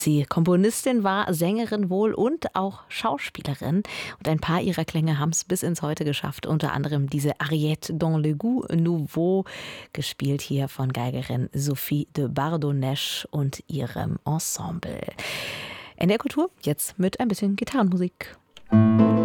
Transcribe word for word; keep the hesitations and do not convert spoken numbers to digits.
Sie Komponistin war, Sängerin wohl und auch Schauspielerin. Und ein paar ihrer Klänge haben es bis ins Heute geschafft. Unter anderem diese Ariette dans le goût nouveau, gespielt hier von Geigerin Sophie de Bardonèche und ihrem Ensemble. In der Kultur jetzt mit ein bisschen Gitarrenmusik.